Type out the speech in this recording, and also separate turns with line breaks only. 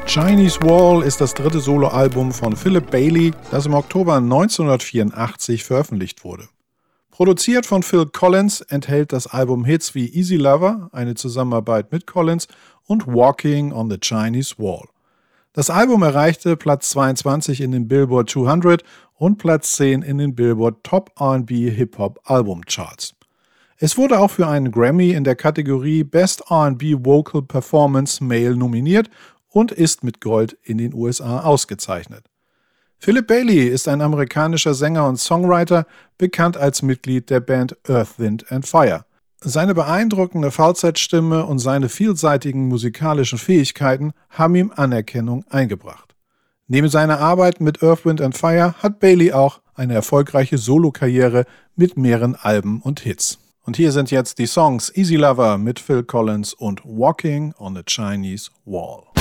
Chinese Wall ist das dritte Soloalbum von Philip Bailey, das im Oktober 1984 veröffentlicht wurde. Produziert von Phil Collins enthält das Album Hits wie Easy Lover, eine Zusammenarbeit mit Collins, und Walking on the Chinese Wall. Das Album erreichte Platz 22 in den Billboard 200 und Platz 10 in den Billboard Top R&B Hip-Hop Album Charts. Es wurde auch für einen Grammy in der Kategorie Best R&B Vocal Performance Male nominiert und ist mit Gold in den USA ausgezeichnet. Philip Bailey ist ein amerikanischer Sänger und Songwriter, bekannt als Mitglied der Band Earth, Wind & Fire. Seine beeindruckende Falsettstimme und seine vielseitigen musikalischen Fähigkeiten haben ihm Anerkennung eingebracht. Neben seiner Arbeit mit Earth, Wind & Fire hat Bailey auch eine erfolgreiche Solokarriere mit mehreren Alben und Hits. Und hier sind jetzt die Songs Easy Lover mit Phil Collins und Walking on the Chinese Wall.